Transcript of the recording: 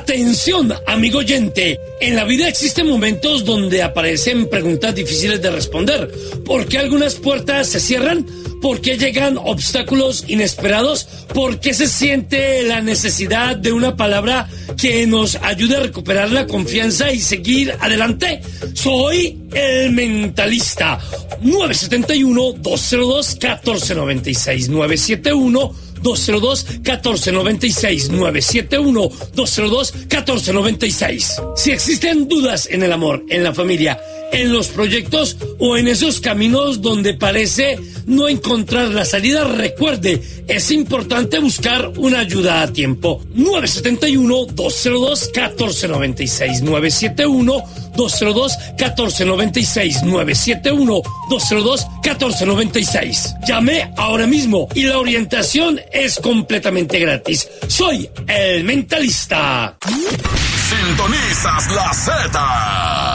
Atención, amigo oyente. En la vida existen momentos donde aparecen preguntas difíciles de responder. ¿Por qué algunas puertas se cierran? ¿Por qué llegan obstáculos inesperados? ¿Por qué se siente la necesidad de una palabra que nos ayude a recuperar la confianza y seguir adelante? Soy el mentalista. 971-202-1496. 971-202-1496. 971-202-1496. Si existen dudas en el amor, en la familia, en los proyectos o en esos caminos donde parece no encontrar la salida, recuerde, es importante buscar una ayuda a tiempo. 971-202-1496. 971-202-1496. 971-202-1496. Llame ahora mismo y la orientación es completamente gratis. Soy el mentalista. Sintonizas la Z.